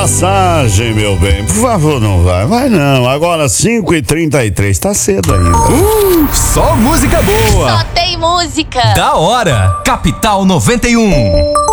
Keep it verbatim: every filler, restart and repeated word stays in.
massagem, meu bem. Por favor, não vai. Vai não. Agora cinco e trinta e três. Tá cedo ainda. Uh, só música boa. Só tem música. Da hora. Capital noventa e um.